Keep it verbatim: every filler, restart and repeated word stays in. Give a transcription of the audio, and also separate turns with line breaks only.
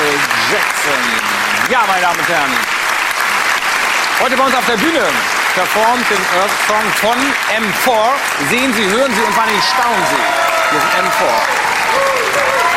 Michael Jackson. Ja, meine Damen und Herren, heute bei uns auf der Bühne performt den Song von M vier. Sehen Sie, hören Sie und vor allem staunen Sie. Wir sind M vier.